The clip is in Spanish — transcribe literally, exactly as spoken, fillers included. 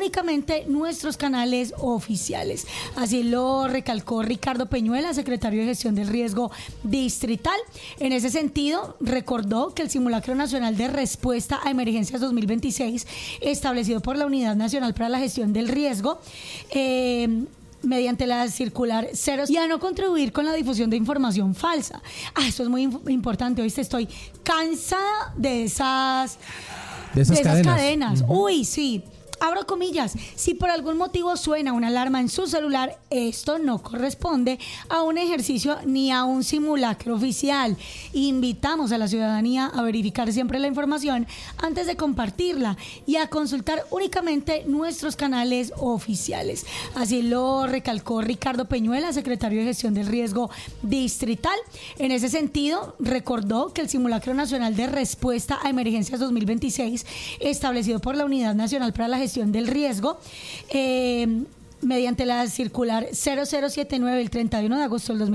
únicamente nuestros canales oficiales. Así lo recalcó Ricardo Peñuela, secretario de Gestión del Riesgo Distrital. En ese sentido, recordó que el Simulacro Nacional de Respuesta a Emergencias dos mil veintiséis, establecido por la Unidad Nacional para la Gestión del Riesgo, eh, mediante la circular cero, y a no contribuir con la difusión de información falsa. Ah, esto es muy importante. Hoy estoy cansada de esas, de esas de esas cadenas. cadenas. Uh-huh. Uy, sí. Abro comillas, si por algún motivo suena una alarma en su celular, esto no corresponde a un ejercicio ni a un simulacro oficial. Invitamos a la ciudadanía a verificar siempre la información antes de compartirla y a consultar únicamente nuestros canales oficiales. Así lo recalcó Ricardo Peñuela, secretario de Gestión del Riesgo Distrital. En ese sentido, recordó que el Simulacro Nacional de Respuesta a Emergencias dos mil veintiséis, establecido por la Unidad Nacional para la Gestión del Riesgo, eh, mediante la circular cero cero siete nueve el treinta y uno de agosto del dos mil